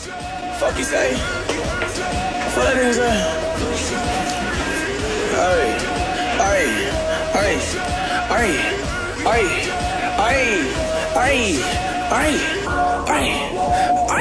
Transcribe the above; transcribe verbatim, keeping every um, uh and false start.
Fuck you say? Fuck that nigga say? Hey, hey, hey, hey, hey, hey, hey, hey, hey, hey.